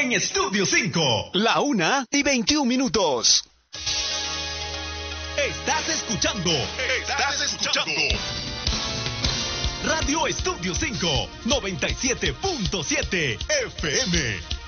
en Estudio 5. La 1:21. Estás escuchando Radio Estudio 5, 97.7 FM.